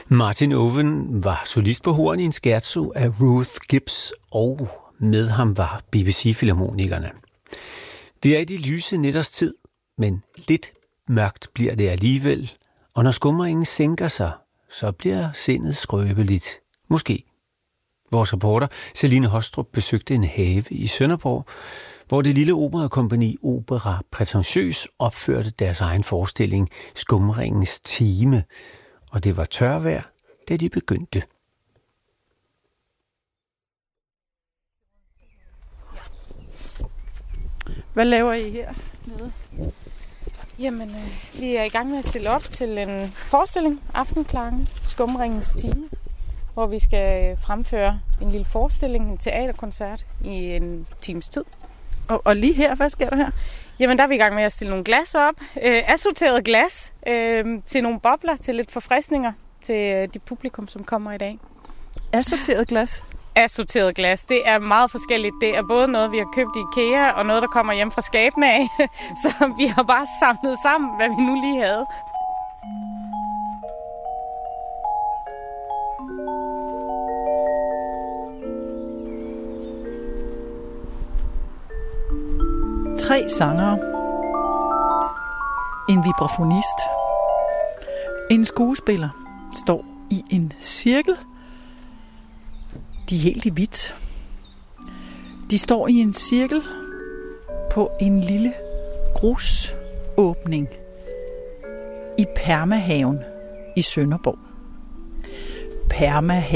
Martin Owen var solist på horn i en scherzo af Ruth Gibbs, og med ham var BBC-filharmonikerne. Vi er i de lyse nætters tid, men lidt mørkt bliver det alligevel, og når skumringen sænker sig, så bliver sindet skrøbeligt. Måske. Vores reporter Celine Hostrup besøgte en have i Sønderborg, hvor det lille operakompagni Opera Prætentiøs opførte deres egen forestilling Skumringens Time, og det var tørvejr, da de begyndte. Hvad laver I her nede? Jamen, vi er i gang med at stille op til en forestilling, Aftenklange, Skumringens Time, hvor vi skal fremføre en lille forestilling, en teaterkoncert i en times tid. Og lige her, hvad sker der her? Jamen, der er vi i gang med at stille nogle glas op. Assorteret glas til nogle bobler, til lidt forfriskninger til de publikum, som kommer i dag. Assorteret glas? Assorteret glas. Det er meget forskelligt. Det er både noget, vi har købt i IKEA, og noget, der kommer hjem fra skabene af. Så vi har bare samlet sammen, hvad vi nu lige havde. Tre sangere. En vibrafonist. En skuespiller står i en cirkel. De er helt i hvidt. De står i en cirkel på en lille grusåbning i Permahaven i Sønderborg. Permahaven.